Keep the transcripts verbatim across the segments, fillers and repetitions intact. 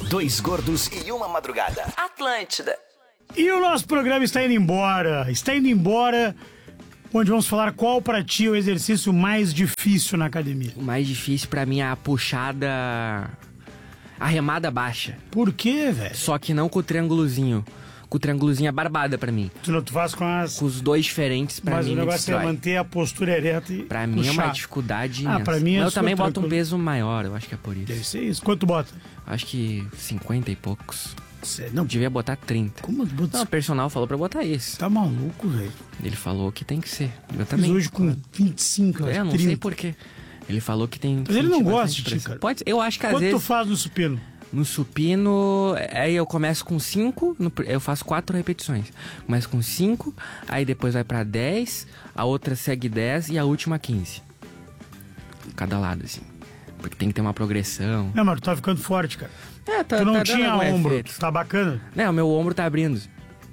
Dois gordos e uma madrugada. Atlântida. E o nosso programa está indo embora. Está indo embora, onde vamos falar qual pra ti é o exercício mais difícil na academia. O mais difícil pra mim é a puxada... a remada baixa. Por quê, velho? Só que não com o triângulozinho. Com o triângulozinho é barbada pra mim. Tu não tu faz com as... Com os dois diferentes, pra Mas mim o me negócio destrói. é manter a postura ereta e Pra mim puxar. é uma dificuldade Ah, imensa. pra mim é Mas eu super também boto um tranquilo. peso maior, eu acho que é por isso. Deve ser isso. Quanto bota? Acho que cinquenta e poucos. Cê, não, Devia botar trinta. como tu bota? Não, o personal falou pra botar isso. Tá maluco, velho. Ele falou que tem que ser. Eu Fiz também. hoje com vinte e cinco, É, acho, eu não trinta. sei porquê. Ele falou que tem... Mas ele não sentir gosta bastante de ti, pressão. cara. Pode ser. Eu acho que às Quanto vezes... tu faz no supino? No supino, aí eu começo com cinco, eu faço quatro repetições. Começo com cinco, aí depois vai pra dez, a outra segue dez e a última quinze. Cada lado, assim. Porque tem que ter uma progressão. Não, mas tu tá ficando forte, cara. É, tá, Tu não tá dando tinha algum ombro, efeito. tá bacana. Não, o meu ombro tá abrindo.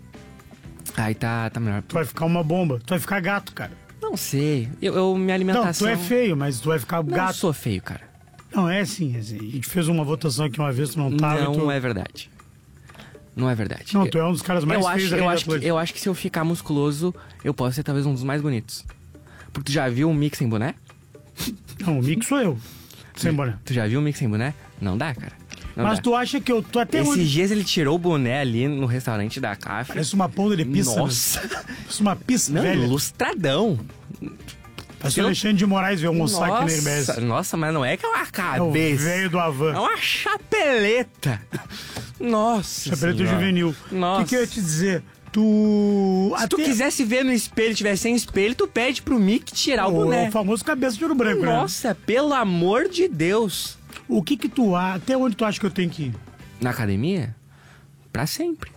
Aí tá, tá melhor. Tu vai ficar uma bomba. Tu vai ficar gato, cara. Não sei, eu, eu minha Não, alimentação... tu é feio, mas tu vai ficar Não gato. sou feio, cara. Não, é assim, é assim. A gente fez uma votação aqui uma vez, tu não tava. Não e tu... é verdade. Não é verdade. Não, tu é um dos caras mais eu feios acho, da eu Rede acho, que, Atlântica. eu acho que se eu ficar musculoso, eu posso ser talvez um dos mais bonitos. Porque tu já viu um mix sem boné? Não, o Mick sou eu. Sem boné. Tu já viu um mix sem boné? Não dá, cara. Não Mas dá. tu acha que eu tô até Esses onde... dias ele tirou o boné ali no restaurante da Café. Parece uma ponta de pista. né? Nossa. Parece uma pista Não, velha. lustradão. Parece o eu- Alexandre de Moraes ver almoçar aqui na R B S. Nossa, nossa, mas não é que é uma É o cabeça. velho do Havan. É uma chapeleta. Nossa Chapeleto senhora. juvenil. Nossa. O que, que eu ia te dizer? Tu... Se tu até- quisesse ver no espelho e tivesse sem espelho, tu pede pro Mick tirar o, o, boné. o famoso cabeça de ouro branco, né? Nossa, pelo amor de Deus. O que que tu... a- Até onde tu acha que eu tenho que ir? Na academia? Pra sempre.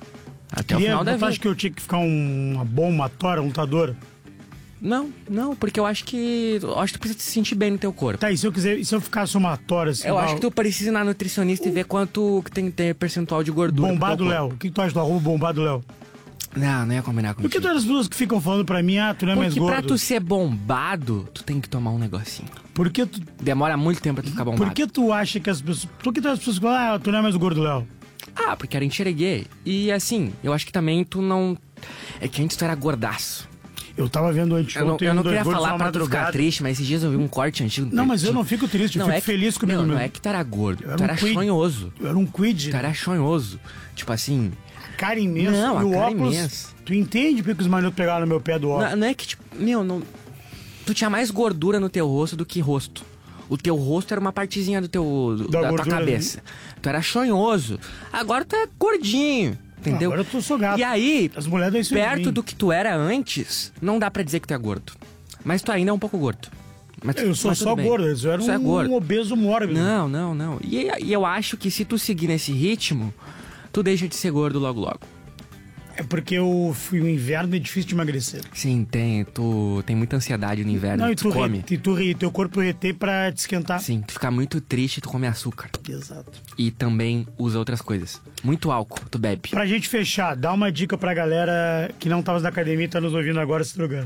Até Queria- o final da tu vida. acha que eu tinha que ficar um- uma bomba, uma tora, um lutadora? Não, não, porque eu acho que. Eu acho que tu precisa se sentir bem no teu corpo. Tá, e se eu quiser... E se eu ficasse uma tora assim... Eu uma- acho que tu precisa ir na nutricionista e ver quanto que tem que ter percentual de gordura. Bombado pro teu Léo. O que, que tu acha do arroba Bombado Léo? corpo. Não, não ia combinar Por contigo. que tu é das pessoas que ficam falando pra mim, ah, tu não é mais Porque pra gordo? tu ser bombado, tu tem que tomar um negocinho. Por que tu... Demora muito tempo pra tu ficar bombado. Por que tu acha que as pessoas... Por que tu é das pessoas que falam, ah, tu não é mais gordo, Léo? Ah, porque era enxerguei. E assim, eu acho que também tu não... É que antes tu era gordaço. Eu tava vendo antes Eu não, ontem eu um não Dois queria Gordos falar na pra tu ficar madrugada. triste, mas esses dias eu vi um corte antigo. Não, mas eu não fico triste, eu Não, fico é que- feliz comigo não, mesmo. não é que tu era gordo, Eu era tu um era quid. chonhoso. Eu era um quid, Tu era chonhoso. Tipo assim... cara imenso. Não, e a o cara óculos, imensa. tu entende porque os malucos pegaram no meu pé do óculos? Não, não é que, tipo, meu, não... Tu tinha mais gordura no teu rosto do que rosto. O teu rosto era uma partezinha do teu, do- Da da, tua gordura, cabeça. Tu era chonhoso. Agora tu é gordinho, entendeu? Agora eu tô sou gato. E aí, As mulheres dão isso em perto mim. do que tu era antes, não dá pra dizer que tu é gordo. Mas tu ainda é um pouco gordo. Mas, Eu sou mas tudo só bem. gordo, eu era Tu é um, gordo. um obeso mórbido. Não, não, não. E, e eu acho que se tu seguir nesse ritmo, tu deixa de ser gordo logo logo. É porque eu fui o inverno é difícil de emagrecer. Sim, tem. Tu tem muita ansiedade no inverno. Não, e tu, tu, come. re, e tu re, teu corpo retém pra te esquentar. Sim, tu fica muito triste, tu come açúcar. Exato. E também usa outras coisas. Muito álcool, tu bebe. Pra gente fechar, dá uma dica pra galera que não tava na academia e tá nos ouvindo agora se drogando.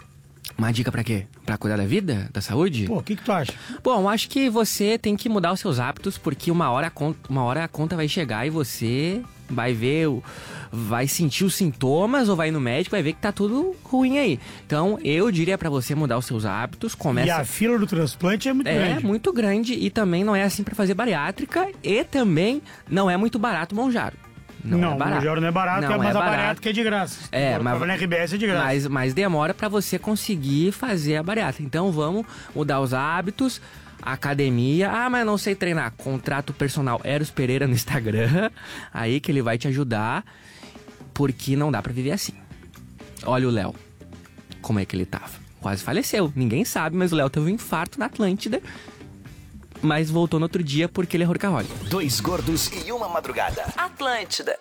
Uma dica pra quê? Pra cuidar da vida? Da saúde? Pô, o que que tu acha? Bom, acho que você tem que mudar os seus hábitos, porque uma hora a conta, uma hora a conta vai chegar e você vai ver, o- vai sentir os sintomas ou vai ir no médico, vai ver que tá tudo ruim aí. Então, eu diria pra você mudar os seus hábitos, E começa... a fila do transplante é muito É, grande. muito grande e também não é assim pra fazer bariátrica e também não é muito barato Monjaro. Não, Não, é barato. o Monjaro não é barato, Não é, mas é a barato. bariátrica é de graça. É, Agora, mas- tava na R B S é de graça. Mas, mas demora pra você conseguir fazer a bariátrica. Então vamos mudar os hábitos, academia. Ah, mas não sei treinar. Contrato personal Eros Pereira no Instagram. Aí que ele vai te ajudar. Porque não dá pra viver assim. Olha o Léo. Como é que ele tava? Quase faleceu. Ninguém sabe, mas o Léo teve um infarto na Atlântida. Mas voltou no outro dia porque ele é workaholic. Dois gordos e uma madrugada. Atlântida.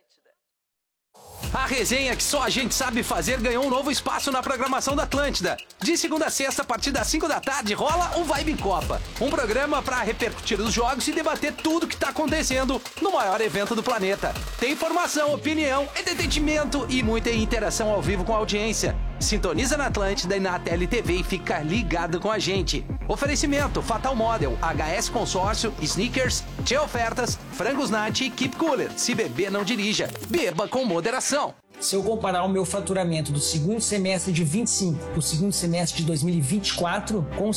A resenha que só a gente sabe fazer ganhou um novo espaço na programação da Atlântida. De segunda a sexta, a partir das cinco da tarde, rola o Vibe Copa. Um programa para repercutir os jogos e debater tudo que tá acontecendo no maior evento do planeta. Tem informação, opinião, entretenimento e muita interação ao vivo com a audiência. Sintoniza na Atlântida e na T L T V e fica ligado com a gente. Oferecimento Fatal Model, H S Consórcio, Sneakers, Tchê Ofertas, Frangos Nati e Keep Cooler. Se beber, não dirija. Beba com moderação. Se eu comparar o meu faturamento do segundo semestre de vinte e cinco para o segundo semestre de dois mil e vinte e quatro, com